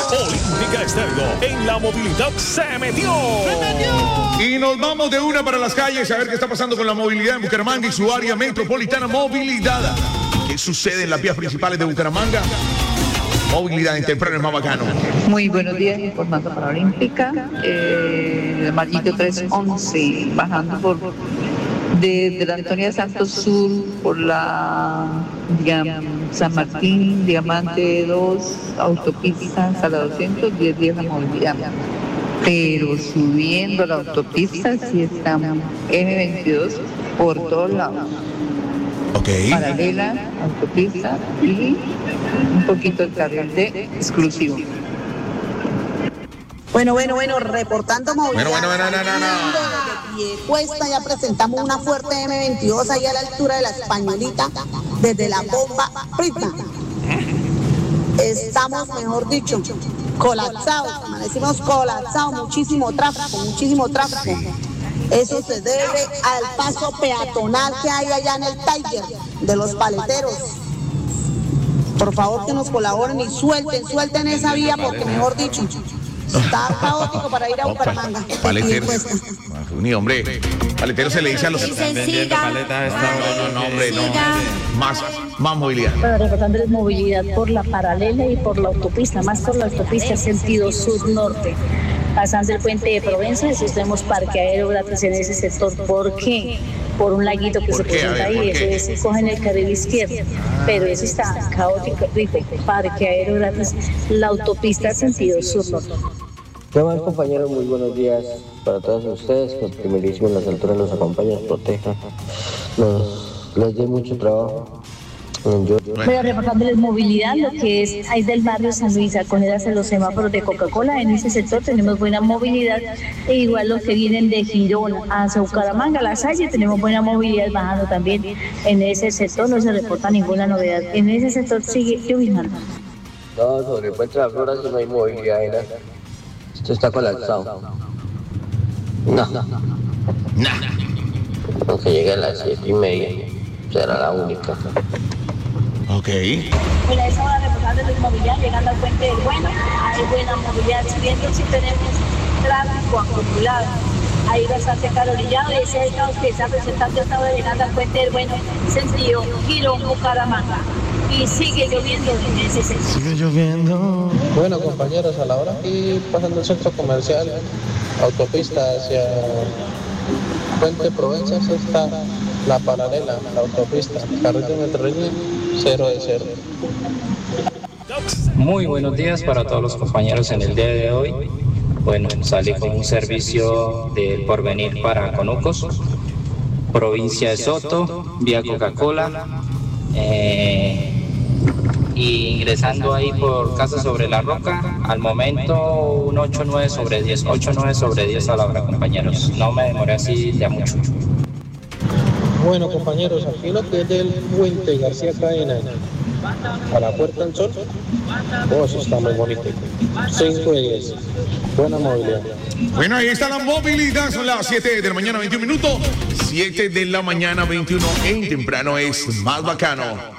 Olímpica Estéreo en la movilidad se metió. Y nos vamos de una para las calles a ver qué está pasando con la movilidad en Bucaramanga y su área metropolitana. Movilidad. ¿Qué sucede en las vías principales de Bucaramanga? Movilidad en temprano es más bacano. Muy buenos días, informando para Olímpica. El amarillito 311, bajando desde la Antonia Santos Sur por la San Martín, Diamante 2, autopista hasta la 210 días la movilidad. Pero subiendo la autopista sí está M22 por todos lados. Okay. Paralela, autopista y un poquito el carril de exclusivo. Bueno, reportando movilidad. Bueno. Cuesta, ya presentamos una fuerte M22 ahí a la altura de la Españolita, desde la bomba Prita. Estamos, mejor dicho, colapsados, amanecimos colapsados, muchísimo tráfico. Eso se debe al paso peatonal que hay allá en el Tiger de los paleteros. Por favor, que nos colaboren y suelten esa vía porque, mejor dicho, está caótico para ir a Bucaramanga. Paleteros. Hombre, paletero se le dice a los... No, hombre, no. Más movilidad. Bueno, reportándoles movilidad por la paralela y por la autopista, más por la autopista sentido sur-norte. Pasando el puente de Provenza, eso tenemos parqueadero gratis en ese sector. ¿Por qué? Por un laguito que se presenta ahí, eso es, cogen el carril izquierdo, pero eso está caótico, rico, parqueadero gratis, la autopista sentido sur-norte. ¿Qué más, compañeros? Muy buenos días para todos ustedes, que el primerísimo en las alturas nos acompaña, nos proteja, les dé mucho trabajo. Voy a reportándoles movilidad, lo que es ahí del barrio San Luis, a coger hacia los semáforos de Coca-Cola. En ese sector tenemos buena movilidad, e igual los que vienen de Girón hacia Bucaramanga, La Salle, tenemos buena movilidad bajando también. En ese sector no se reporta ninguna novedad. En ese sector sigue lloviznando. No, sobre el puente de la Flora sí no hay movilidad, ¿no? Esto está colapsado. No. Aunque llegue a las 7:30, será la única. Ok. Bueno, a esa hora reportándoles movilidad, llegando al puente del Bueno, hay buena movilidad, subiendo si tenemos tráfico acumulado. Ahí bastante calorillado y ese es el caos que está presentando esta hora llegando al puente del Bueno, sentido Girón, Bucaramanga. Y sigue lloviendo en ese sector. Sigue lloviendo. Bueno, compañeros, a la hora aquí pasando el centro comercial, autopista hacia Puente Provenza, está la paralela, la autopista, carril de Metrolínea, 0 de 0. Muy buenos días para todos los compañeros en el día de hoy. Bueno, salí con un servicio de Porvenir para Conucos, provincia de Soto, vía Coca-Cola, y ingresando ahí por Casa Sobre la Roca, al momento un 8-9 sobre 10, 8-9 sobre 10 a la hora, compañeros. No me demoré así de mucho. Bueno, compañeros, aquí lo que es del puente García Cadena a la Puerta del Sol, eso está muy bonito. 5 de 10. Buena movilidad. Bueno, ahí está la movilidad. Son las 7 de la mañana, 21 minutos. 7 de la mañana, 21 en temprano es más bacano.